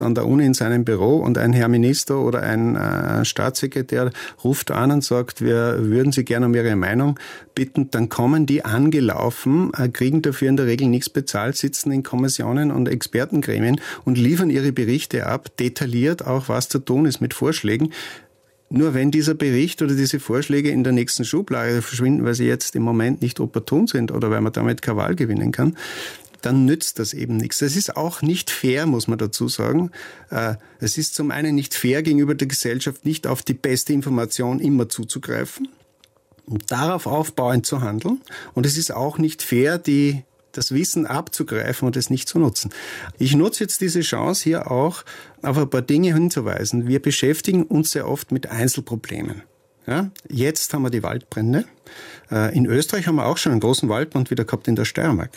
an der Uni in seinem Büro und ein Herr Minister oder ein Staatssekretär ruft an und sagt, wir würden Sie gerne um Ihre Meinung bitten, dann kommen die angelaufen, kriegen dafür in der Regel nichts bezahlt, sitzen in Kommissionen und Expertengremien und liefern ihre Berichte ab, detailliert auch, was zu tun ist mit Vorschlägen. Nur wenn dieser Bericht oder diese Vorschläge in der nächsten Schublade verschwinden, weil sie jetzt im Moment nicht opportun sind oder weil man damit keine Wahl gewinnen kann, dann nützt das eben nichts. Das ist auch nicht fair, muss man dazu sagen. Es ist zum einen nicht fair gegenüber der Gesellschaft, nicht auf die beste Information immer zuzugreifen und darauf aufbauend zu handeln. Und es ist auch nicht fair, das Wissen abzugreifen und es nicht zu nutzen. Ich nutze jetzt diese Chance hier auch, auf ein paar Dinge hinzuweisen. Wir beschäftigen uns sehr oft mit Einzelproblemen. Ja, jetzt haben wir die Waldbrände. In Österreich haben wir auch schon einen großen Waldbrand wieder gehabt in der Steiermark.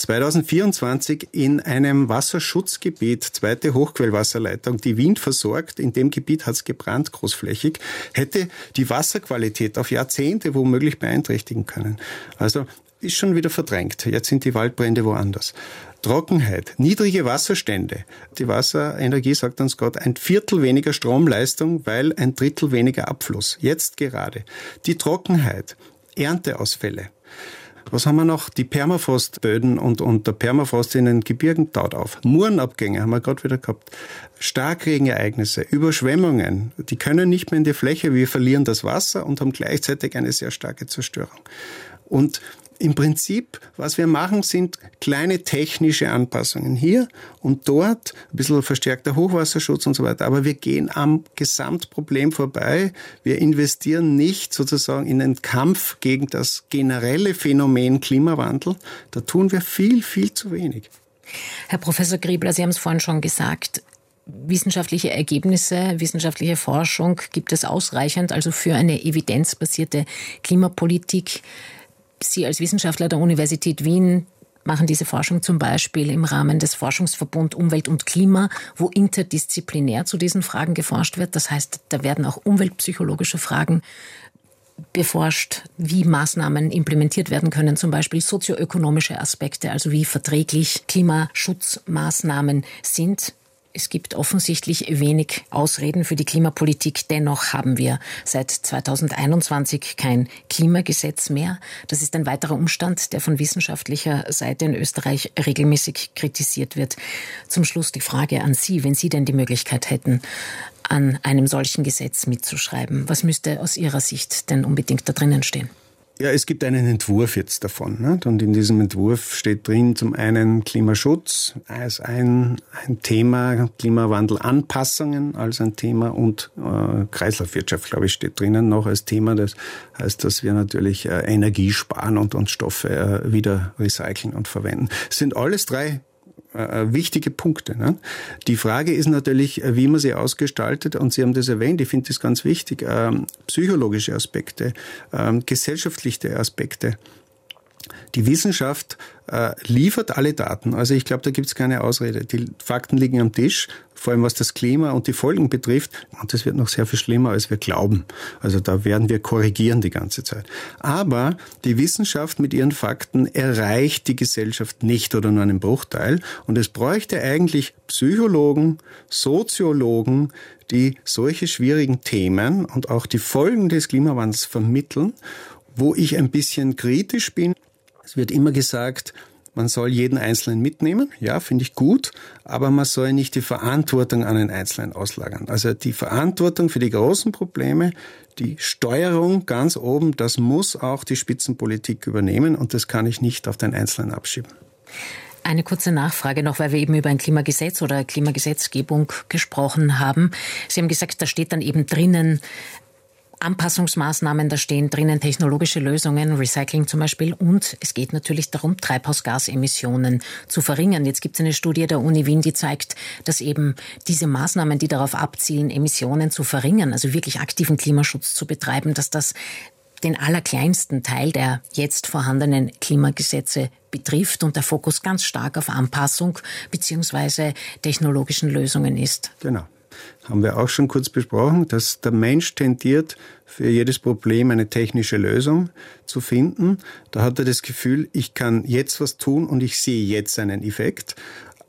2024 in einem Wasserschutzgebiet, zweite Hochquellwasserleitung, die Wien versorgt. In dem Gebiet hat es gebrannt, großflächig. Hätte die Wasserqualität auf Jahrzehnte womöglich beeinträchtigen können. Also ist schon wieder verdrängt. Jetzt sind die Waldbrände woanders. Trockenheit, niedrige Wasserstände. Die Wasserenergie sagt uns Gott, 1/4 weniger Stromleistung, weil 1/3 weniger Abfluss. Jetzt gerade. Die Trockenheit, Ernteausfälle. Was haben wir noch? Die Permafrostböden und der Permafrost in den Gebirgen taut auf. Murenabgänge haben wir gerade wieder gehabt. Starkregenereignisse, Überschwemmungen, die können nicht mehr in die Fläche. Wir verlieren das Wasser und haben gleichzeitig eine sehr starke Zerstörung. Und im Prinzip, was wir machen, sind kleine technische Anpassungen hier und dort, ein bisschen verstärkter Hochwasserschutz und so weiter. Aber wir gehen am Gesamtproblem vorbei. Wir investieren nicht sozusagen in den Kampf gegen das generelle Phänomen Klimawandel. Da tun wir viel, viel zu wenig. Herr Professor Griebler, Sie haben es vorhin schon gesagt, wissenschaftliche Ergebnisse, wissenschaftliche Forschung gibt es ausreichend, also für eine evidenzbasierte Klimapolitik. Sie als Wissenschaftler der Universität Wien machen diese Forschung zum Beispiel im Rahmen des Forschungsverbund Umwelt und Klima, wo interdisziplinär zu diesen Fragen geforscht wird. Das heißt, da werden auch umweltpsychologische Fragen beforscht, wie Maßnahmen implementiert werden können, zum Beispiel sozioökonomische Aspekte, also wie verträglich Klimaschutzmaßnahmen sind. Es gibt offensichtlich wenig Ausreden für die Klimapolitik. Dennoch haben wir seit 2021 kein Klimagesetz mehr. Das ist ein weiterer Umstand, der von wissenschaftlicher Seite in Österreich regelmäßig kritisiert wird. Zum Schluss die Frage an Sie, wenn Sie denn die Möglichkeit hätten, an einem solchen Gesetz mitzuschreiben. Was müsste aus Ihrer Sicht denn unbedingt da drinnen stehen? Ja, es gibt einen Entwurf jetzt davon. Ne? Und in diesem Entwurf steht drin zum einen Klimaschutz als ein Thema, Klimawandelanpassungen als ein Thema und Kreislaufwirtschaft, glaube ich, steht drinnen noch als Thema. Das heißt, dass wir natürlich Energie sparen und Stoffe wieder recyceln und verwenden. Es sind alles drei wichtige Punkte. Ne? Die Frage ist natürlich, wie man sie ausgestaltet, und Sie haben das erwähnt, ich finde das ganz wichtig, psychologische Aspekte, gesellschaftliche Aspekte. Die Wissenschaft liefert alle Daten. Also ich glaube, da gibt es keine Ausrede. Die Fakten liegen am Tisch, vor allem was das Klima und die Folgen betrifft. Und das wird noch sehr viel schlimmer, als wir glauben. Also da werden wir korrigieren die ganze Zeit. Aber die Wissenschaft mit ihren Fakten erreicht die Gesellschaft nicht oder nur einen Bruchteil. Und es bräuchte eigentlich Psychologen, Soziologen, die solche schwierigen Themen und auch die Folgen des Klimawandels vermitteln, wo ich ein bisschen kritisch bin. Es wird immer gesagt, man soll jeden Einzelnen mitnehmen. Ja, finde ich gut. Aber man soll nicht die Verantwortung an den Einzelnen auslagern. Also die Verantwortung für die großen Probleme, die Steuerung ganz oben, das muss auch die Spitzenpolitik übernehmen. Und das kann ich nicht auf den Einzelnen abschieben. Eine kurze Nachfrage noch, weil wir eben über ein Klimagesetz oder Klimagesetzgebung gesprochen haben. Sie haben gesagt, da steht dann eben drinnen, Anpassungsmaßnahmen, da stehen drinnen technologische Lösungen, Recycling zum Beispiel, und es geht natürlich darum, Treibhausgasemissionen zu verringern. Jetzt gibt es eine Studie der Uni Wien, die zeigt, dass eben diese Maßnahmen, die darauf abzielen, Emissionen zu verringern, also wirklich aktiven Klimaschutz zu betreiben, dass das den allerkleinsten Teil der jetzt vorhandenen Klimagesetze betrifft und der Fokus ganz stark auf Anpassung bzw. technologischen Lösungen ist. Genau. Haben wir auch schon kurz besprochen, dass der Mensch tendiert, für jedes Problem eine technische Lösung zu finden. Da hat er das Gefühl, ich kann jetzt was tun und ich sehe jetzt einen Effekt.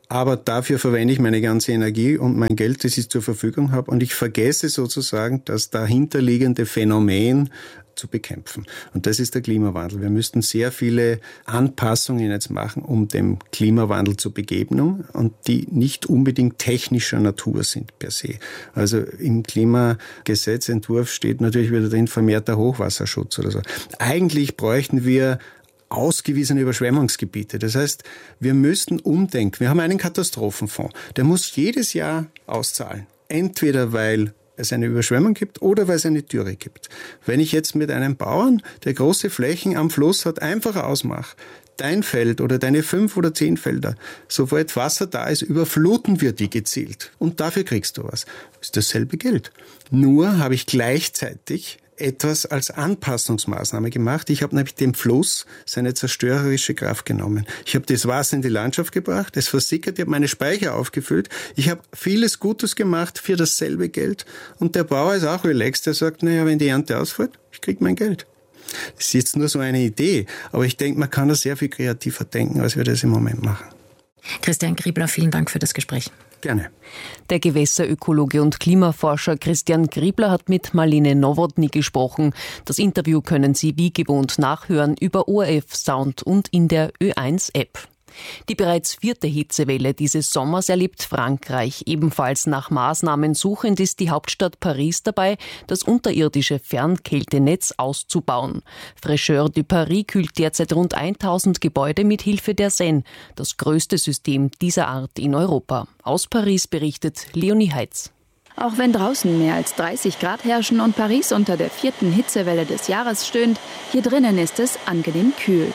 aber dafür verwende ich meine ganze Energie und mein Geld, das ich zur Verfügung habe, und ich vergesse sozusagen das dahinterliegende Phänomen zu bekämpfen. Und das ist der Klimawandel. Wir müssten sehr viele Anpassungen jetzt machen, um dem Klimawandel zu begegnen, und die nicht unbedingt technischer Natur sind per se. Also im Klimagesetzentwurf steht natürlich wieder drin vermehrter Hochwasserschutz oder so. Eigentlich bräuchten wir ausgewiesene Überschwemmungsgebiete. Das heißt, wir müssten umdenken. Wir haben einen Katastrophenfonds. Der muss jedes Jahr auszahlen. Entweder weil es eine Überschwemmung gibt oder weil es eine Dürre gibt. Wenn ich jetzt mit einem Bauern, der große Flächen am Fluss hat, einfach ausmache, dein Feld oder deine 5 oder 10 Felder, sobald Wasser da ist, überfluten wir die gezielt. Und dafür kriegst du was. Das ist dasselbe Geld. Nur habe ich gleichzeitig etwas als Anpassungsmaßnahme gemacht. Ich habe nämlich dem Fluss seine zerstörerische Kraft genommen. Ich habe das Wasser in die Landschaft gebracht, es versickert, ich habe meine Speicher aufgefüllt. Ich habe vieles Gutes gemacht für dasselbe Geld. Und der Bauer ist auch relaxed, der sagt, naja, wenn die Ernte ausfällt, ich kriege mein Geld. Das ist jetzt nur so eine Idee, aber ich denke, man kann da sehr viel kreativer denken, als wir das im Moment machen. Christian Griebler, vielen Dank für das Gespräch. Gerne. Der Gewässerökologe und Klimaforscher Christian Griebler hat mit Marlene Nowotny gesprochen. Das Interview können Sie wie gewohnt nachhören über ORF Sound und in der Ö1-App. Die bereits 4. Hitzewelle dieses Sommers erlebt Frankreich. Ebenfalls nach Maßnahmen suchend ist die Hauptstadt Paris dabei, das unterirdische Fernkältenetz auszubauen. Fraîcheur de Paris kühlt derzeit rund 1000 Gebäude mit Hilfe der Seine, das größte System dieser Art in Europa. Aus Paris berichtet Leonie Heitz. Auch wenn draußen mehr als 30 Grad herrschen und Paris unter der 4. Hitzewelle des Jahres stöhnt, hier drinnen ist es angenehm kühl.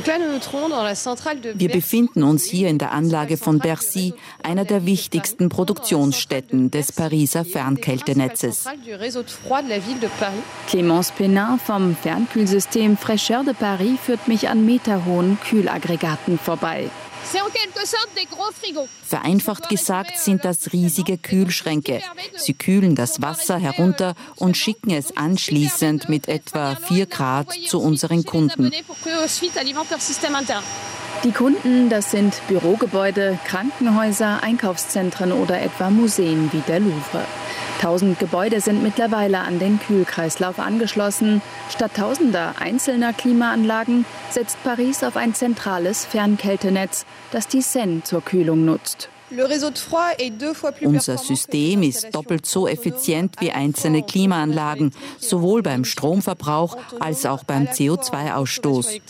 Wir befinden uns hier in der Anlage von Bercy, einer der wichtigsten Produktionsstätten des Pariser Fernkältenetzes. Clémence Pénin vom Fernkühlsystem Fraîcheur de Paris führt mich an meterhohen Kühlaggregaten vorbei. Vereinfacht gesagt sind das riesige Kühlschränke. Sie kühlen das Wasser herunter und schicken es anschließend mit etwa 4 Grad zu unseren Kunden. Die Kunden, das sind Bürogebäude, Krankenhäuser, Einkaufszentren oder etwa Museen wie der Louvre. 1000 Gebäude sind mittlerweile an den Kühlkreislauf angeschlossen. Statt tausender einzelner Klimaanlagen setzt Paris auf ein zentrales Fernkältenetz, das die Seine zur Kühlung nutzt. Unser System ist doppelt so effizient wie einzelne Klimaanlagen, sowohl beim Stromverbrauch als auch beim CO2-Ausstoß.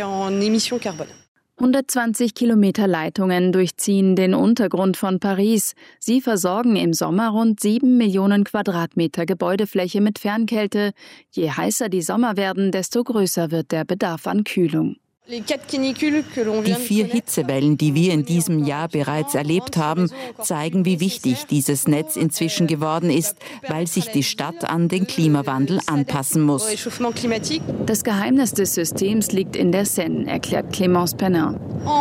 120 Kilometer Leitungen durchziehen den Untergrund von Paris. Sie versorgen im Sommer rund 7 Millionen Quadratmeter Gebäudefläche mit Fernkälte. Je heißer die Sommer werden, desto größer wird der Bedarf an Kühlung. Die 4 Hitzewellen, die wir in diesem Jahr bereits erlebt haben, zeigen, wie wichtig dieses Netz inzwischen geworden ist, weil sich die Stadt an den Klimawandel anpassen muss. Das Geheimnis des Systems liegt in der Seine, erklärt Clémence Pénin.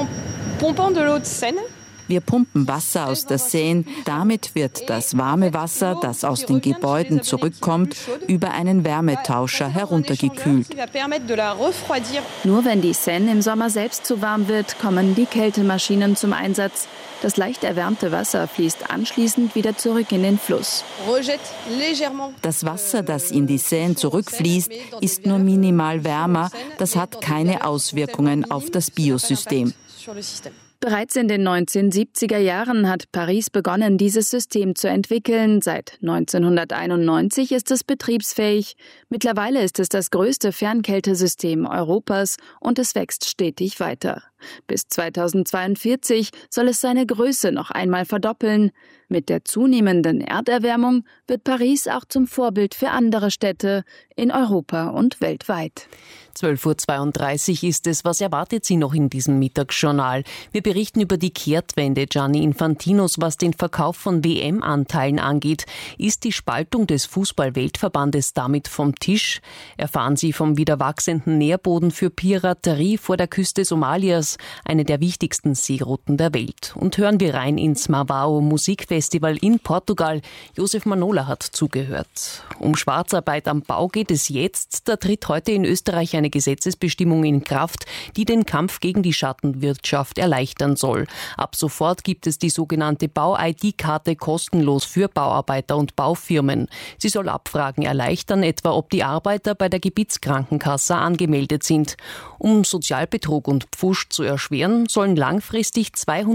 Wir pumpen Wasser aus der Seine. Damit wird das warme Wasser, das aus den Gebäuden zurückkommt, über einen Wärmetauscher heruntergekühlt. Nur wenn die Seine im Sommer selbst zu warm wird, kommen die Kältemaschinen zum Einsatz. Das leicht erwärmte Wasser fließt anschließend wieder zurück in den Fluss. Das Wasser, das in die Seine zurückfließt, ist nur minimal wärmer. Das hat keine Auswirkungen auf das Biosystem. Bereits in den 1970er Jahren hat Paris begonnen, dieses System zu entwickeln. Seit 1991 ist es betriebsfähig. Mittlerweile ist es das größte Fernkältesystem Europas und es wächst stetig weiter. Bis 2042 soll es seine Größe noch einmal verdoppeln. Mit der zunehmenden Erderwärmung wird Paris auch zum Vorbild für andere Städte in Europa und weltweit. 12.32 Uhr ist es. Was erwartet Sie noch in diesem Mittagsjournal? Wir berichten über die Kehrtwende Gianni Infantinos, was den Verkauf von WM-Anteilen angeht. Ist die Spaltung des Fußball-Weltverbandes damit vom Tisch? Erfahren Sie vom wieder wachsenden Nährboden für Piraterie vor der Küste Somalias Brancas, eine der wichtigsten Seerouten der Welt. Und hören wir rein ins Marvao Musikfestival in Portugal. Josef Manola hat zugehört. Um Schwarzarbeit am Bau geht es jetzt. Da tritt heute in Österreich eine Gesetzesbestimmung in Kraft, die den Kampf gegen die Schattenwirtschaft erleichtern soll. Ab sofort gibt es die sogenannte Bau-ID-Karte kostenlos für Bauarbeiter und Baufirmen. Sie soll Abfragen erleichtern, etwa ob die Arbeiter bei der Gebietskrankenkasse angemeldet sind. Um Sozialbetrug und Pfusch zu erschweren, sollen langfristig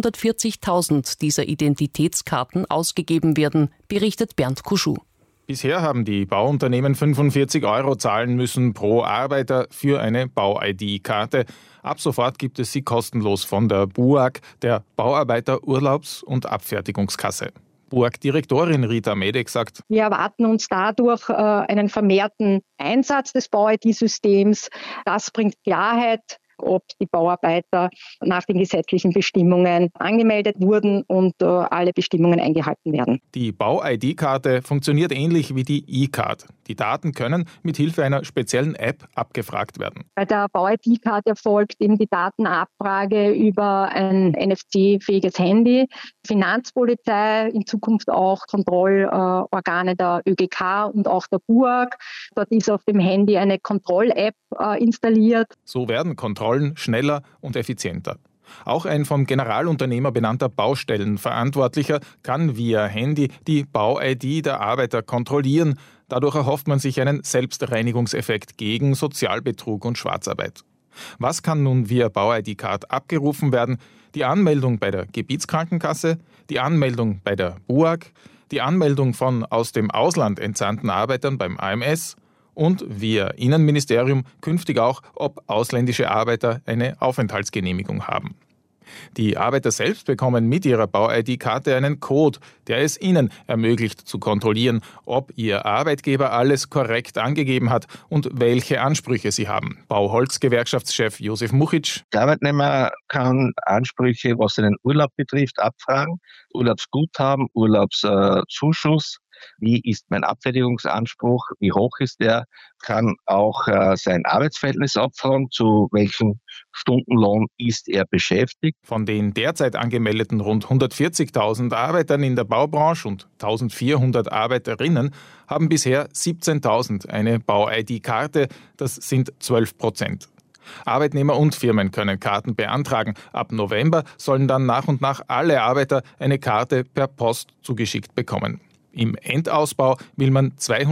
240.000 dieser Identitätskarten ausgegeben werden, berichtet Bernd Kuschu. Bisher haben die Bauunternehmen 45 € zahlen müssen pro Arbeiter für eine Bau-ID-Karte. Ab sofort gibt es sie kostenlos von der BUAG, der Bauarbeiter-Urlaubs- und Abfertigungskasse. BUAG-Direktorin Rita Medek sagt: Wir erwarten uns dadurch einen vermehrten Einsatz des Bau-ID-Systems. Das bringt Klarheit, ob die Bauarbeiter nach den gesetzlichen Bestimmungen angemeldet wurden und alle Bestimmungen eingehalten werden. Die Bau-ID-Karte funktioniert ähnlich wie die E-Card. Die Daten können mit Hilfe einer speziellen App abgefragt werden. Bei der Bau-ID-Karte erfolgt eben die Datenabfrage über ein NFC-fähiges Handy. Finanzpolizei, in Zukunft auch Kontrollorgane der ÖGK und auch der BUAG. Dort ist auf dem Handy eine Kontroll-App installiert. So werden Kontrollen schneller und effizienter. Auch ein vom Generalunternehmer benannter Baustellenverantwortlicher kann via Handy die Bau-ID der Arbeiter kontrollieren. Dadurch erhofft man sich einen Selbstreinigungseffekt gegen Sozialbetrug und Schwarzarbeit. Was kann nun via Bau-ID-Card abgerufen werden? Die Anmeldung bei der Gebietskrankenkasse, die Anmeldung bei der BUAG, die Anmeldung von aus dem Ausland entsandten Arbeitern beim AMS und via Innenministerium künftig auch, ob ausländische Arbeiter eine Aufenthaltsgenehmigung haben. Die Arbeiter selbst bekommen mit ihrer Bau-ID-Karte einen Code, der es ihnen ermöglicht zu kontrollieren, ob ihr Arbeitgeber alles korrekt angegeben hat und welche Ansprüche sie haben. Bauholz-Gewerkschaftschef Josef Muchic: Der Arbeitnehmer kann Ansprüche, was den Urlaub betrifft, abfragen, Urlaubsguthaben, Urlaubszuschuss. Wie ist mein Abfertigungsanspruch? Wie hoch ist der? Kann auch sein Arbeitsverhältnis abfragen, zu welchem Stundenlohn ist er beschäftigt. Von den derzeit angemeldeten rund 140.000 Arbeitern in der Baubranche und 1.400 Arbeiterinnen haben bisher 17.000 eine Bau-ID-Karte. Das sind 12%. Arbeitnehmer und Firmen können Karten beantragen. Ab November sollen dann nach und nach alle Arbeiter eine Karte per Post zugeschickt bekommen. Im Endausbau will man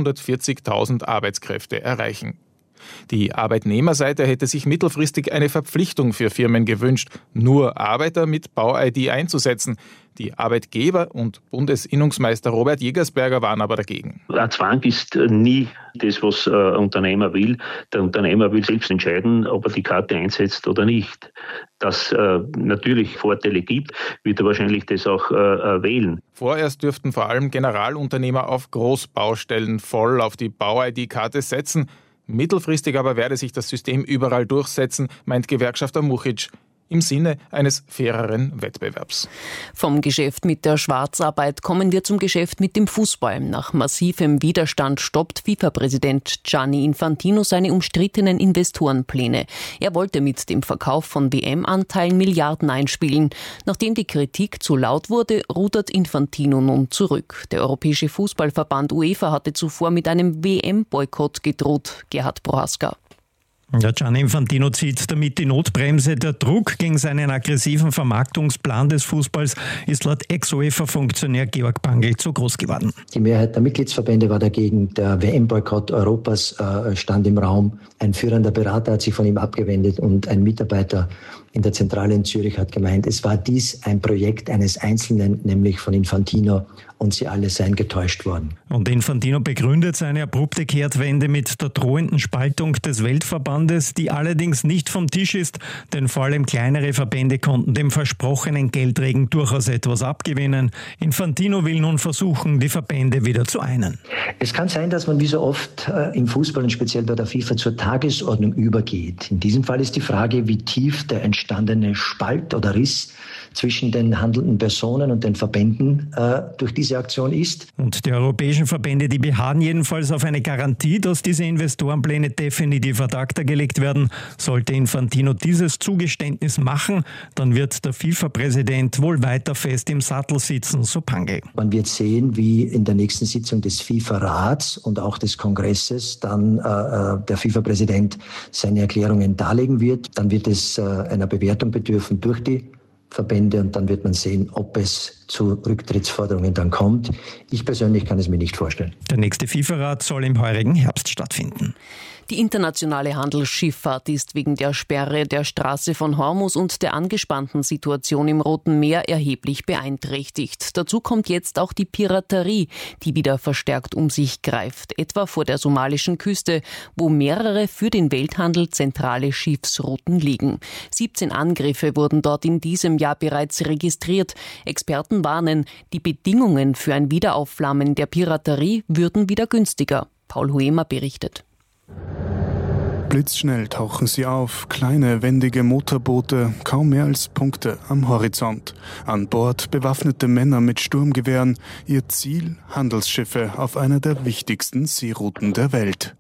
240.000 Arbeitskräfte erreichen. Die Arbeitnehmerseite hätte sich mittelfristig eine Verpflichtung für Firmen gewünscht, nur Arbeiter mit Bau-ID einzusetzen. Die Arbeitgeber und Bundesinnungsmeister Robert Jägersberger waren aber dagegen. Ein Zwang ist nie das, was ein Unternehmer will. Der Unternehmer will selbst entscheiden, ob er die Karte einsetzt oder nicht. Dass natürlich Vorteile gibt, wird er wahrscheinlich das auch wählen. Vorerst dürften vor allem Generalunternehmer auf Großbaustellen voll auf die Bau-ID-Karte setzen. Mittelfristig aber werde sich das System überall durchsetzen, meint Gewerkschafter Muchic, im Sinne eines faireren Wettbewerbs. Vom Geschäft mit der Schwarzarbeit kommen wir zum Geschäft mit dem Fußball. Nach massivem Widerstand stoppt FIFA-Präsident Gianni Infantino seine umstrittenen Investorenpläne. Er wollte mit dem Verkauf von WM-Anteilen Milliarden einspielen. Nachdem die Kritik zu laut wurde, rudert Infantino nun zurück. Der Europäische Fußballverband UEFA hatte zuvor mit einem WM-Boykott gedroht. Gerhard Prohaska. Ja, Gianni Infantino zieht damit die Notbremse. Der Druck gegen seinen aggressiven Vermarktungsplan des Fußballs ist laut Ex-UEFA-Funktionär Georg Bangl zu groß geworden. Die Mehrheit der Mitgliedsverbände war dagegen. Der WM-Boykott Europas stand im Raum. Ein führender Berater hat sich von ihm abgewendet und ein Mitarbeiter in der Zentrale in Zürich hat gemeint, es war dies ein Projekt eines Einzelnen, nämlich von Infantino, und sie alle seien getäuscht worden. Und Infantino begründet seine abrupte Kehrtwende mit der drohenden Spaltung des Weltverbandes, die allerdings nicht vom Tisch ist, denn vor allem kleinere Verbände konnten dem versprochenen Geldregen durchaus etwas abgewinnen. Infantino will nun versuchen, die Verbände wieder zu einen. Es kann sein, dass man wie so oft im Fußball und speziell bei der FIFA zur Tagesordnung übergeht. In diesem Fall ist die Frage, wie tief der entstandene Spalt oder Riss zwischen den handelnden Personen und den Verbänden durch diese Aktion ist. Und die europäischen Verbände, die beharren jedenfalls auf eine Garantie, dass diese Investorenpläne definitiv ad acta gelegt werden. Sollte Infantino dieses Zugeständnis machen, dann wird der FIFA-Präsident wohl weiter fest im Sattel sitzen, so Pangl. Man wird sehen, wie in der nächsten Sitzung des FIFA-Rats und auch des Kongresses dann der FIFA-Präsident seine Erklärungen darlegen wird. Dann wird es einer Bewertung bedürfen durch die Verbände und dann wird man sehen, ob es zu Rücktrittsforderungen dann kommt. Ich persönlich kann es mir nicht vorstellen. Der nächste FIFA-Rat soll im heurigen Herbst stattfinden. Die internationale Handelsschifffahrt ist wegen der Sperre der Straße von Hormuz und der angespannten Situation im Roten Meer erheblich beeinträchtigt. Dazu kommt jetzt auch die Piraterie, die wieder verstärkt um sich greift, etwa vor der somalischen Küste, wo mehrere für den Welthandel zentrale Schiffsrouten liegen. 17 Angriffe wurden dort in diesem Jahr bereits registriert. Experten warnen, die Bedingungen für ein Wiederaufflammen der Piraterie würden wieder günstiger. Paul Huemer berichtet. Blitzschnell tauchen sie auf, kleine, wendige Motorboote, kaum mehr als Punkte am Horizont. An Bord bewaffnete Männer mit Sturmgewehren, ihr Ziel Handelsschiffe auf einer der wichtigsten Seerouten der Welt.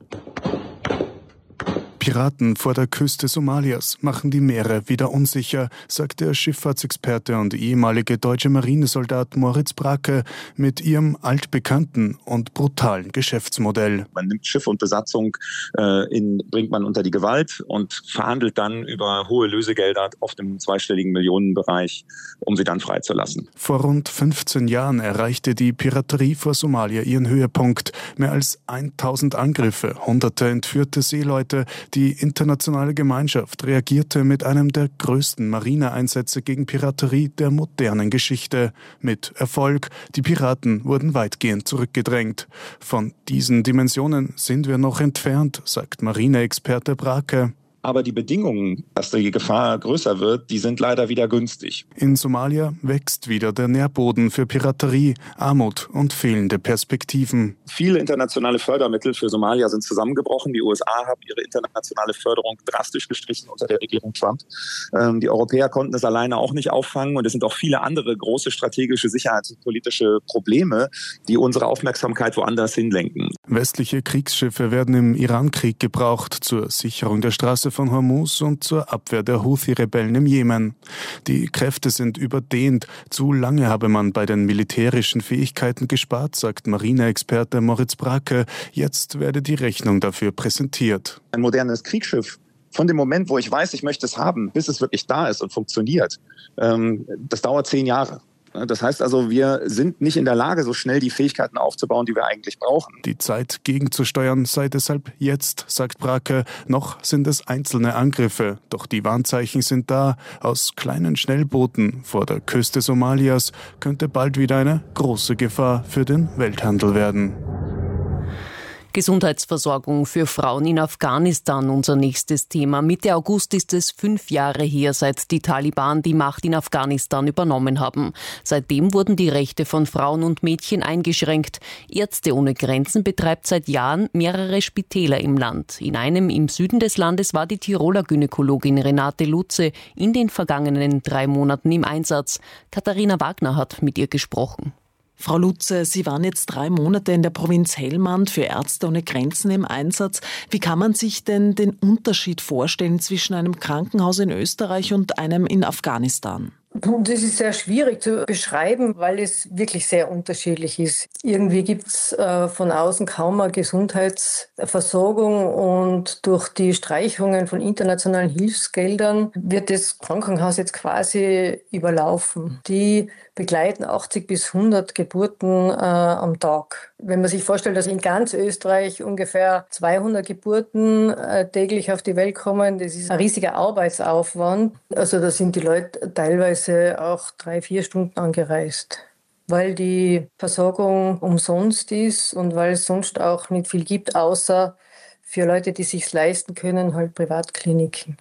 Piraten vor der Küste Somalias machen die Meere wieder unsicher, sagt der Schifffahrtsexperte und ehemalige deutsche Marinesoldat Moritz Brake mit ihrem altbekannten und brutalen Geschäftsmodell. Man nimmt Schiff und Besatzung, bringt man unter die Gewalt und verhandelt dann über hohe Lösegelder, oft im zweistelligen Millionenbereich, um sie dann freizulassen. Vor rund 15 Jahren erreichte die Piraterie vor Somalia ihren Höhepunkt. Mehr als 1000 Angriffe, hunderte entführte Seeleute. Die internationale Gemeinschaft reagierte mit einem der größten Marineeinsätze gegen Piraterie der modernen Geschichte. Mit Erfolg, die Piraten wurden weitgehend zurückgedrängt. Von diesen Dimensionen sind wir noch entfernt, sagt Marineexperte Brake. Aber die Bedingungen, dass die Gefahr größer wird, die sind leider wieder günstig. In Somalia wächst wieder der Nährboden für Piraterie, Armut und fehlende Perspektiven. Viele internationale Fördermittel für Somalia sind zusammengebrochen. Die USA haben ihre internationale Förderung drastisch gestrichen unter der Regierung Trump. Die Europäer konnten es alleine auch nicht auffangen. Und es sind auch viele andere große strategische sicherheitspolitische Probleme, die unsere Aufmerksamkeit woanders hinlenken. Westliche Kriegsschiffe werden im Iran-Krieg gebraucht zur Sicherung der Straße von Hormuz und zur Abwehr der Houthi-Rebellen im Jemen. Die Kräfte sind überdehnt. Zu lange habe man bei den militärischen Fähigkeiten gespart, sagt Marineexperte Moritz Brake. Jetzt werde die Rechnung dafür präsentiert. Ein modernes Kriegsschiff, von dem Moment, wo ich weiß, ich möchte es haben, bis es wirklich da ist und funktioniert, das dauert 10 Jahre. Das heißt also, wir sind nicht in der Lage, so schnell die Fähigkeiten aufzubauen, die wir eigentlich brauchen. Die Zeit gegenzusteuern sei deshalb jetzt, sagt Brake. Noch sind es einzelne Angriffe, doch die Warnzeichen sind da. Aus kleinen Schnellbooten vor der Küste Somalias könnte bald wieder eine große Gefahr für den Welthandel werden. Gesundheitsversorgung für Frauen in Afghanistan, unser nächstes Thema. Mitte August ist es 5 Jahre her, seit die Taliban die Macht in Afghanistan übernommen haben. Seitdem wurden die Rechte von Frauen und Mädchen eingeschränkt. Ärzte ohne Grenzen betreibt seit Jahren mehrere Spitäler im Land. In einem im Süden des Landes war die Tiroler Gynäkologin Renate Lutze in den vergangenen 3 Monaten im Einsatz. Katharina Wagner hat mit ihr gesprochen. Frau Lutze, Sie waren jetzt 3 Monate in der Provinz Helmand für Ärzte ohne Grenzen im Einsatz. Wie kann man sich denn den Unterschied vorstellen zwischen einem Krankenhaus in Österreich und einem in Afghanistan? Das ist sehr schwierig zu beschreiben, weil es wirklich sehr unterschiedlich ist. Irgendwie gibt es von außen kaum eine Gesundheitsversorgung und durch die Streichungen von internationalen Hilfsgeldern wird das Krankenhaus jetzt quasi überlaufen. Die begleiten 80 bis 100 Geburten am Tag. Wenn man sich vorstellt, dass in ganz Österreich ungefähr 200 Geburten täglich auf die Welt kommen, das ist ein riesiger Arbeitsaufwand. Also da sind die Leute teilweise auch 3-4 Stunden angereist, weil die Versorgung umsonst ist und weil es sonst auch nicht viel gibt, außer für Leute, die es sich leisten können, halt Privatkliniken.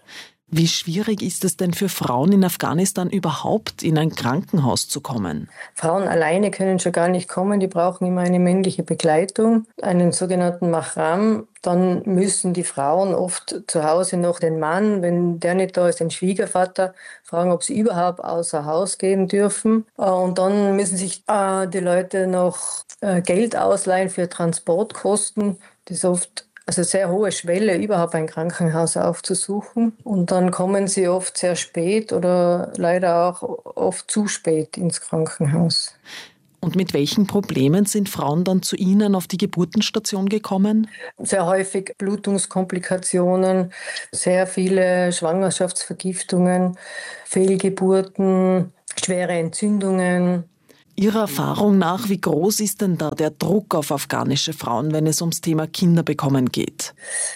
Wie schwierig ist es denn für Frauen in Afghanistan überhaupt in ein Krankenhaus zu kommen? Frauen alleine können schon gar nicht kommen, die brauchen immer eine männliche Begleitung, einen sogenannten Mahram. Dann müssen die Frauen oft zu Hause noch den Mann, wenn der nicht da ist, den Schwiegervater, fragen, ob sie überhaupt außer Haus gehen dürfen. Und dann müssen sich die Leute noch Geld ausleihen für Transportkosten. Das ist oft sehr hohe Schwelle, überhaupt ein Krankenhaus aufzusuchen. Und dann kommen sie oft sehr spät oder leider auch oft zu spät ins Krankenhaus. Und mit welchen Problemen sind Frauen dann zu Ihnen auf die Geburtenstation gekommen? Sehr häufig Blutungskomplikationen, sehr viele Schwangerschaftsvergiftungen, Fehlgeburten, schwere Entzündungen. Ihrer Erfahrung nach, wie groß ist denn da der Druck auf afghanische Frauen, wenn es ums Thema Kinderbekommen geht?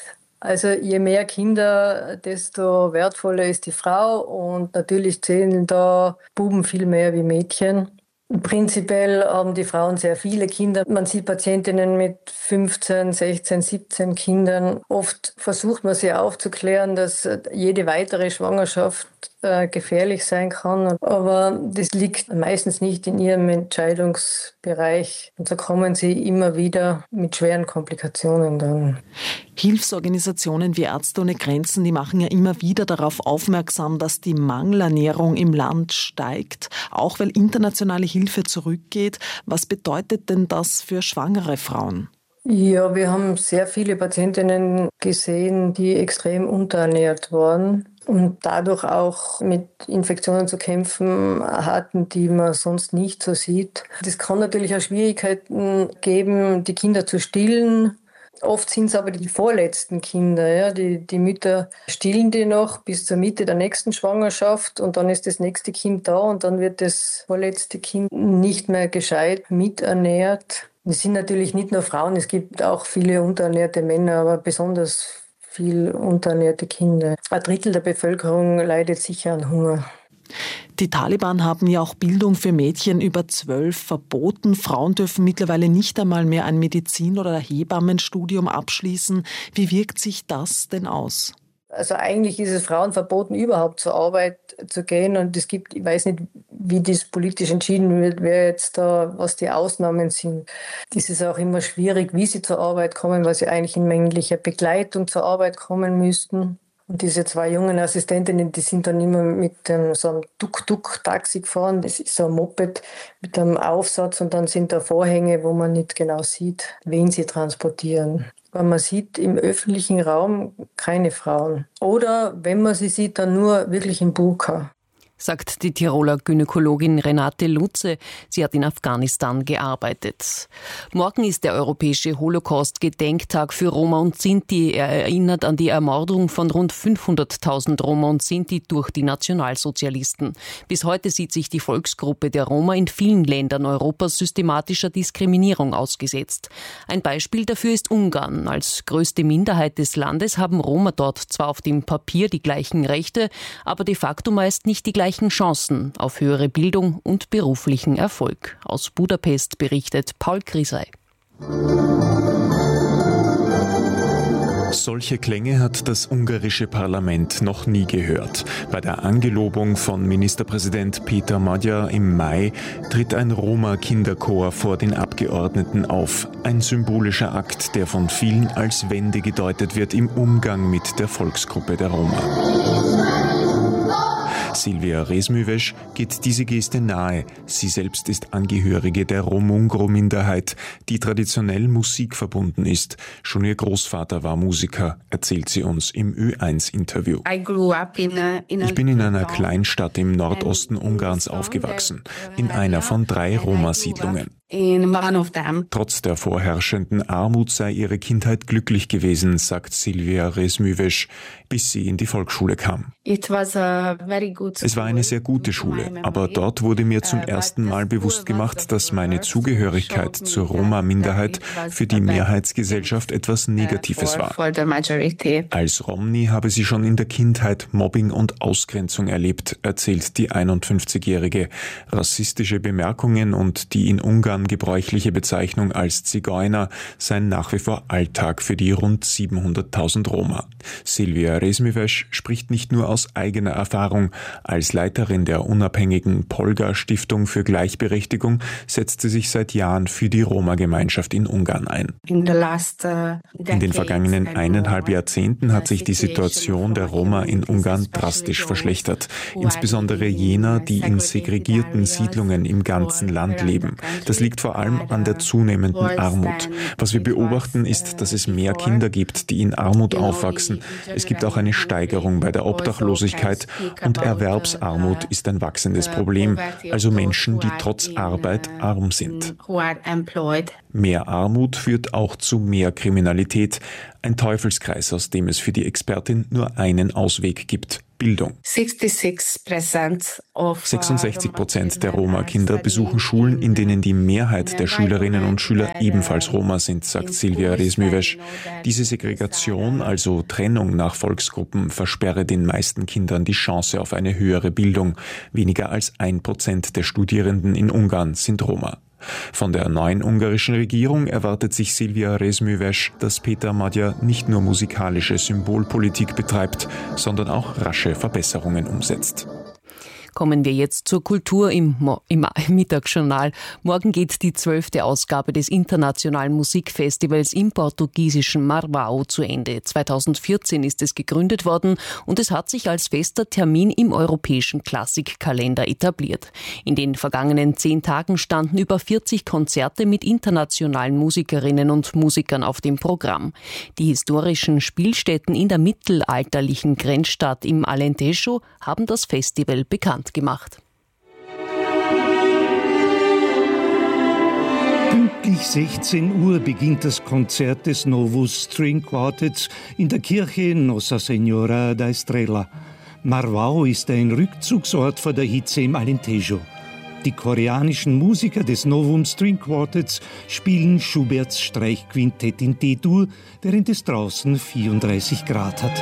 Also je mehr Kinder, desto wertvoller ist die Frau und natürlich zählen da Buben viel mehr wie Mädchen. Prinzipiell haben die Frauen sehr viele Kinder. Man sieht Patientinnen mit 15, 16, 17 Kindern. Oft versucht man sie aufzuklären, dass jede weitere Schwangerschaft gefährlich sein kann. Aber das liegt meistens nicht in ihrem Entscheidungsbereich. Und so kommen sie immer wieder mit schweren Komplikationen dann. Hilfsorganisationen wie Ärzte ohne Grenzen, die machen ja immer wieder darauf aufmerksam, dass die Mangelernährung im Land steigt, auch weil internationale Hilfe zurückgeht. Was bedeutet denn das für schwangere Frauen? Ja, wir haben sehr viele Patientinnen gesehen, die extrem unterernährt waren und dadurch auch mit Infektionen zu kämpfen hatten, die man sonst nicht so sieht. Das kann natürlich auch Schwierigkeiten geben, die Kinder zu stillen. Oft sind es aber die vorletzten Kinder. Ja. Die Mütter stillen die noch bis zur Mitte der nächsten Schwangerschaft und dann ist das nächste Kind da und dann wird das vorletzte Kind nicht mehr gescheit miternährt. Es sind natürlich nicht nur Frauen, es gibt auch viele unterernährte Männer, aber besonders viel unterernährte Kinder. 1/3 der Bevölkerung leidet sicher an Hunger. Die Taliban haben ja auch Bildung für Mädchen über 12 verboten. Frauen dürfen mittlerweile nicht einmal mehr ein Medizin- oder Hebammenstudium abschließen. Wie wirkt sich das denn aus? Also eigentlich ist es Frauen verboten, überhaupt zur Arbeit zu gehen. Und es gibt, ich weiß nicht, wie das politisch entschieden wird, wer jetzt da, was die Ausnahmen sind. Das ist auch immer schwierig, wie sie zur Arbeit kommen, weil sie eigentlich in männlicher Begleitung zur Arbeit kommen müssten. Und diese 2 jungen Assistentinnen, die sind dann immer mit so einem Tuk-Tuk-Taxi gefahren. Das ist so ein Moped mit einem Aufsatz und dann sind da Vorhänge, wo man nicht genau sieht, wen sie transportieren. Aber man sieht im öffentlichen Raum keine Frauen. Oder wenn man sie sieht, dann nur wirklich im Burka. Sagt die Tiroler Gynäkologin Renate Lutze. Sie hat in Afghanistan gearbeitet. Morgen ist der europäische Holocaust-Gedenktag für Roma und Sinti. Er erinnert an die Ermordung von rund 500.000 Roma und Sinti durch die Nationalsozialisten. Bis heute sieht sich die Volksgruppe der Roma in vielen Ländern Europas systematischer Diskriminierung ausgesetzt. Ein Beispiel dafür ist Ungarn. Als größte Minderheit des Landes haben Roma dort zwar auf dem Papier die gleichen Rechte, aber de facto meist nicht die gleichen Chancen auf höhere Bildung und beruflichen Erfolg. Aus Budapest berichtet Paul Krisey. Solche Klänge hat das ungarische Parlament noch nie gehört. Bei der Angelobung von Ministerpräsident Peter Magyar im Mai tritt ein Roma-Kinderchor vor den Abgeordneten auf. Ein symbolischer Akt, der von vielen als Wende gedeutet wird im Umgang mit der Volksgruppe der Roma. Silvia Resmüvesch geht diese Geste nahe. Sie selbst ist Angehörige der Romungro-Minderheit, die traditionell Musik verbunden ist. Schon ihr Großvater war Musiker, erzählt sie uns im Ö1-Interview. Ich bin in einer Kleinstadt im Nordosten Ungarns aufgewachsen, in einer von 3 Roma-Siedlungen. Trotz der vorherrschenden Armut sei ihre Kindheit glücklich gewesen, sagt Silvia Resmüvesch, bis sie in die Volksschule kam. Es war eine sehr gute Schule, aber dort wurde mir zum ersten Mal bewusst gemacht, dass meine Zugehörigkeit zur Roma-Minderheit für die Mehrheitsgesellschaft etwas Negatives war. Als Romni habe sie schon in der Kindheit Mobbing und Ausgrenzung erlebt, erzählt die 51-Jährige. Rassistische Bemerkungen und die in Ungarn Ungarn gebräuchliche Bezeichnung als Zigeuner sei nach wie vor Alltag für die rund 700.000 Roma. Silvia Rezmiveš spricht nicht nur aus eigener Erfahrung. Als Leiterin der unabhängigen Polgar-Stiftung für Gleichberechtigung setzt sie sich seit Jahren für die Roma-Gemeinschaft in Ungarn ein. In den vergangenen 1,5 Jahrzehnten hat sich die Situation der Roma in Ungarn drastisch verschlechtert. Insbesondere jener, die in segregierten Siedlungen im ganzen Land leben. Das liegt vor allem an der zunehmenden Armut. Was wir beobachten, ist, dass es mehr Kinder gibt, die in Armut aufwachsen. Es gibt auch eine Steigerung bei der Obdachlosigkeit und Erwerbsarmut ist ein wachsendes Problem, also Menschen, die trotz Arbeit arm sind. Mehr Armut führt auch zu mehr Kriminalität, ein Teufelskreis, aus dem es für die Expertin nur einen Ausweg gibt: Bildung. 66% der Roma-Kinder besuchen Schulen, in denen die Mehrheit der Schülerinnen und Schüler ebenfalls Roma sind, sagt Silvia Rezmiveš. Diese Segregation, also Trennung nach Volksgruppen, versperre den meisten Kindern die Chance auf eine höhere Bildung. Weniger als 1% der Studierenden in Ungarn sind Roma. Von der neuen ungarischen Regierung erwartet sich Silvia Rezmiveš, dass Peter Magyar nicht nur musikalische Symbolpolitik betreibt, sondern auch rasche Verbesserungen umsetzt. Kommen wir jetzt zur Kultur im Mittagsjournal. Morgen geht die 12. Ausgabe des Internationalen Musikfestivals im portugiesischen Marvao zu Ende. 2014 ist es gegründet worden und es hat sich als fester Termin im europäischen Klassikkalender etabliert. In den vergangenen 10 Tagen standen über 40 Konzerte mit internationalen Musikerinnen und Musikern auf dem Programm. Die historischen Spielstätten in der mittelalterlichen Grenzstadt im Alentejo haben das Festival bekannt gemacht. Pünktlich 16 Uhr beginnt das Konzert des Novus String Quartets in der Kirche Nossa Senhora da Estrela. Marvao ist ein Rückzugsort vor der Hitze im Alentejo. Die koreanischen Musiker des Novum String Quartets spielen Schuberts Streichquintett in D-Dur, während es draußen 34 Grad hat.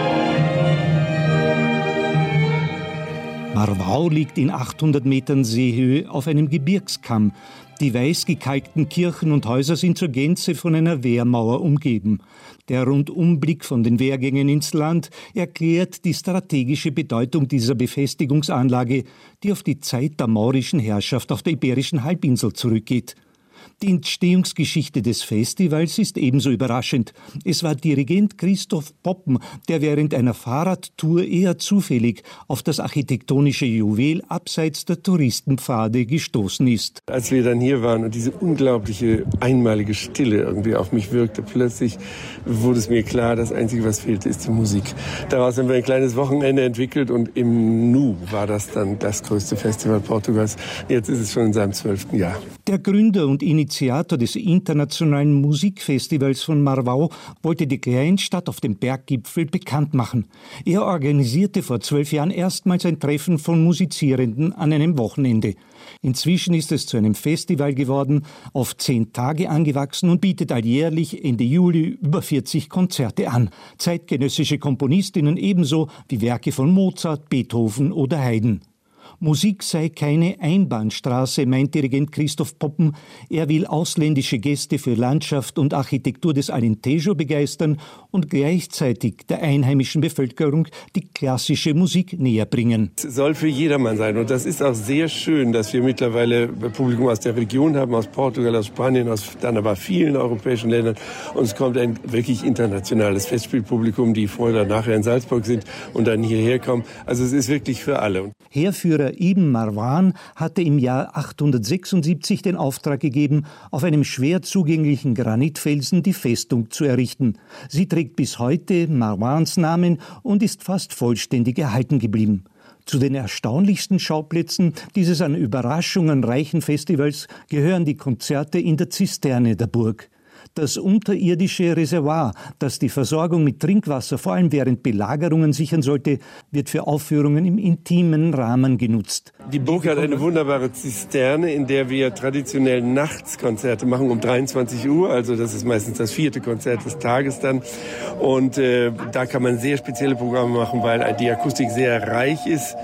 Marvao liegt in 800 Metern Seehöhe auf einem Gebirgskamm. Die weiß gekalkten Kirchen und Häuser sind zur Gänze von einer Wehrmauer umgeben. Der Rundumblick von den Wehrgängen ins Land erklärt die strategische Bedeutung dieser Befestigungsanlage, die auf die Zeit der maurischen Herrschaft auf der Iberischen Halbinsel zurückgeht. Die Entstehungsgeschichte des Festivals ist ebenso überraschend. Es war Dirigent Christoph Poppen, der während einer Fahrradtour eher zufällig auf das architektonische Juwel abseits der Touristenpfade gestoßen ist. Als wir dann hier waren und diese unglaubliche einmalige Stille irgendwie auf mich wirkte, plötzlich wurde es mir klar, das Einzige, was fehlte, ist die Musik. Daraus haben wir ein kleines Wochenende entwickelt und im Nu war das dann das größte Festival Portugals. Jetzt ist es schon in seinem 12. Jahr. Der Gründer und Initiator des internationalen Musikfestivals von Marvao wollte die Kleinstadt auf dem Berggipfel bekannt machen. Er organisierte vor 12 Jahren erstmals ein Treffen von Musizierenden an einem Wochenende. Inzwischen ist es zu einem Festival geworden, auf 10 Tage angewachsen und bietet alljährlich Ende Juli über 40 Konzerte an. Zeitgenössische Komponistinnen ebenso wie Werke von Mozart, Beethoven oder Haydn. Musik sei keine Einbahnstraße, meint Dirigent Christoph Poppen. Er will ausländische Gäste für Landschaft und Architektur des Alentejo begeistern und gleichzeitig der einheimischen Bevölkerung die klassische Musik näher bringen. Es soll für jedermann sein und das ist auch sehr schön, dass wir mittlerweile Publikum aus der Region haben, aus Portugal, aus Spanien, aus dann aber vielen europäischen Ländern und es kommt ein wirklich internationales Festspielpublikum, die vorher oder nachher in Salzburg sind und dann hierher kommen. Also es ist wirklich für alle. Heerführer Ibn Marwan hatte im Jahr 876 den Auftrag gegeben, auf einem schwer zugänglichen Granitfelsen die Festung zu errichten. Sie trägt bis heute Marwans Namen und ist fast vollständig erhalten geblieben. Zu den erstaunlichsten Schauplätzen dieses an Überraschungen reichen Festivals gehören die Konzerte in der Zisterne der Burg. Das unterirdische Reservoir, das die Versorgung mit Trinkwasser vor allem während Belagerungen sichern sollte, wird für Aufführungen im intimen Rahmen genutzt. Die Burg hat eine wunderbare Zisterne, in der wir traditionell Nachtskonzerte machen um 23 Uhr. Also das ist meistens das 4. Konzert des Tages dann. Und da kann man sehr spezielle Programme machen, weil die Akustik sehr reich ist.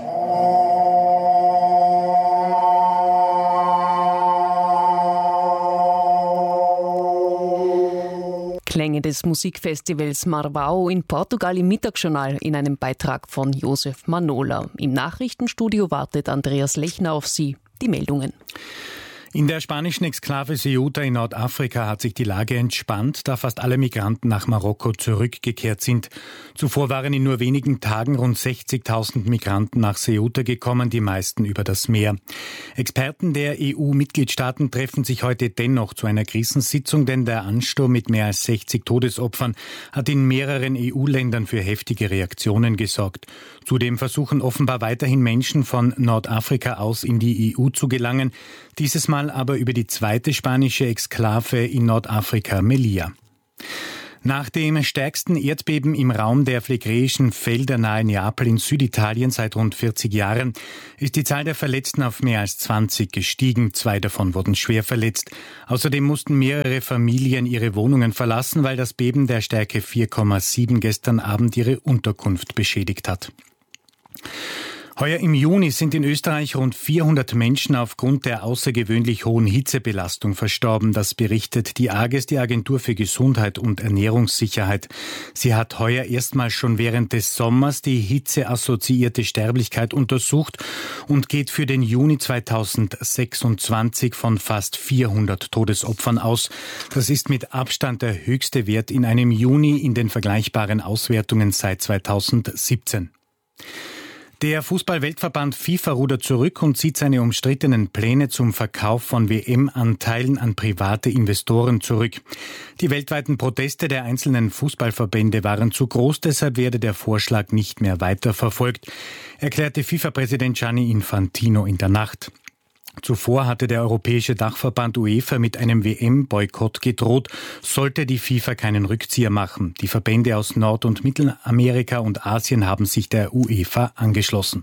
Klänge des Musikfestivals Marvao in Portugal im Mittagsjournal in einem Beitrag von Josef Manola. Im Nachrichtenstudio wartet Andreas Lechner auf Sie. Die Meldungen. In der spanischen Exklave Ceuta in Nordafrika hat sich die Lage entspannt, da fast alle Migranten nach Marokko zurückgekehrt sind. Zuvor waren in nur wenigen Tagen rund 60.000 Migranten nach Ceuta gekommen, die meisten über das Meer. Experten der EU-Mitgliedstaaten treffen sich heute dennoch zu einer Krisensitzung, denn der Ansturm mit mehr als 60 Todesopfern hat in mehreren EU-Ländern für heftige Reaktionen gesorgt. Zudem versuchen offenbar weiterhin Menschen von Nordafrika aus in die EU zu gelangen, dieses Mal aber über die zweite spanische Exklave in Nordafrika, Melilla. Nach dem stärksten Erdbeben im Raum der phlegräischen Felder nahe Neapel in Süditalien seit rund 40 Jahren ist die Zahl der Verletzten auf mehr als 20 gestiegen. 2 davon wurden schwer verletzt. Außerdem mussten mehrere Familien ihre Wohnungen verlassen, weil das Beben der Stärke 4,7 gestern Abend ihre Unterkunft beschädigt hat. Heuer im Juni sind in Österreich rund 400 Menschen aufgrund der außergewöhnlich hohen Hitzebelastung verstorben. Das berichtet die AGES, die Agentur für Gesundheit und Ernährungssicherheit. Sie hat heuer erstmals schon während des Sommers die hitzeassoziierte Sterblichkeit untersucht und geht für den Juni 2026 von fast 400 Todesopfern aus. Das ist mit Abstand der höchste Wert in einem Juni in den vergleichbaren Auswertungen seit 2017. Der Fußball-Weltverband FIFA rudert zurück und zieht seine umstrittenen Pläne zum Verkauf von WM-Anteilen an private Investoren zurück. Die weltweiten Proteste der einzelnen Fußballverbände waren zu groß, deshalb werde der Vorschlag nicht mehr weiterverfolgt, erklärte FIFA-Präsident Gianni Infantino in der Nacht. Zuvor hatte der europäische Dachverband UEFA mit einem WM-Boykott gedroht, sollte die FIFA keinen Rückzieher machen. Die Verbände aus Nord- und Mittelamerika und Asien haben sich der UEFA angeschlossen.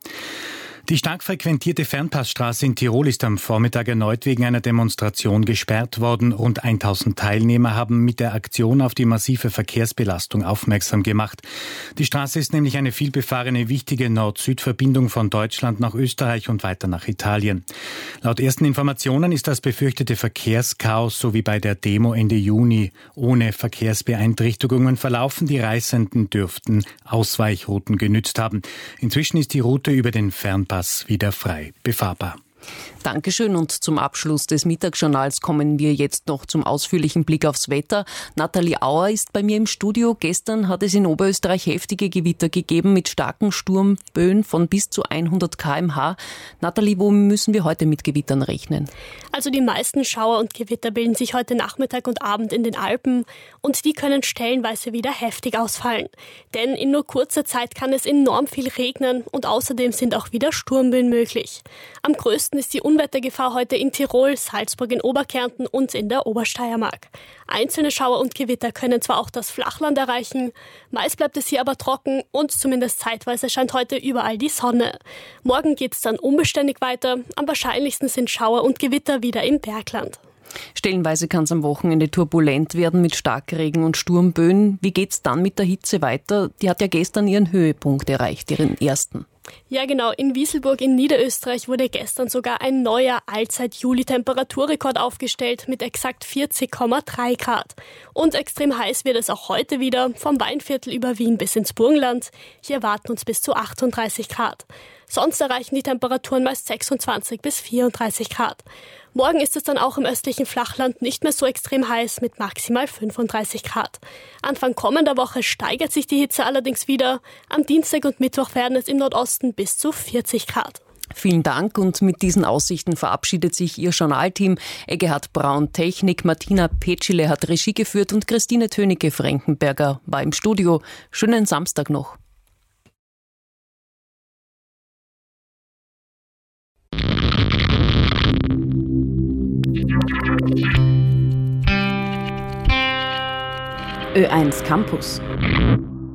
Die stark frequentierte Fernpassstraße in Tirol ist am Vormittag erneut wegen einer Demonstration gesperrt worden. Rund 1000 Teilnehmer haben mit der Aktion auf die massive Verkehrsbelastung aufmerksam gemacht. Die Straße ist nämlich eine vielbefahrene, wichtige Nord-Süd-Verbindung von Deutschland nach Österreich und weiter nach Italien. Laut ersten Informationen ist das befürchtete Verkehrschaos sowie bei der Demo Ende Juni ohne Verkehrsbeeinträchtigungen verlaufen. Die Reisenden dürften Ausweichrouten genützt haben. Inzwischen ist die Route über den Fernpass wieder frei befahrbar. Dankeschön, und zum Abschluss des Mittagsjournals kommen wir jetzt noch zum ausführlichen Blick aufs Wetter. Nathalie Auer ist bei mir im Studio. Gestern hat es in Oberösterreich heftige Gewitter gegeben mit starken Sturmböen von bis zu 100 km/h. Nathalie, wo müssen wir heute mit Gewittern rechnen? Also die meisten Schauer und Gewitter bilden sich heute Nachmittag und Abend in den Alpen und die können stellenweise wieder heftig ausfallen. Denn in nur kurzer Zeit kann es enorm viel regnen und außerdem sind auch wieder Sturmböen möglich. Am größten ist die Unwettergefahr heute in Tirol, Salzburg in Oberkärnten und in der Obersteiermark. Einzelne Schauer und Gewitter können zwar auch das Flachland erreichen, meist bleibt es hier aber trocken und zumindest zeitweise scheint heute überall die Sonne. Morgen geht es dann unbeständig weiter, am wahrscheinlichsten sind Schauer und Gewitter wieder im Bergland. Stellenweise kann es am Wochenende turbulent werden mit Starkregen und Sturmböen. Wie geht's dann mit der Hitze weiter? Die hat ja gestern ihren Höhepunkt erreicht, ihren ersten. Ja genau, in Wieselburg in Niederösterreich wurde gestern sogar ein neuer Allzeit-Juli-Temperaturrekord aufgestellt mit exakt 40,3 Grad. Und extrem heiß wird es auch heute wieder, vom Weinviertel über Wien bis ins Burgenland. Hier erwarten uns bis zu 38 Grad. Sonst erreichen die Temperaturen meist 26 bis 34 Grad. Morgen ist es dann auch im östlichen Flachland nicht mehr so extrem heiß mit maximal 35 Grad. Anfang kommender Woche steigert sich die Hitze allerdings wieder. Am Dienstag und Mittwoch werden es im Nordosten bis zu 40 Grad. Vielen Dank, und mit diesen Aussichten verabschiedet sich Ihr Journalteam. Eggehard Braun Technik, Martina Petschile hat Regie geführt und Christine Tönecke-Frankenberger war im Studio. Schönen Samstag noch. Ö1 Campus.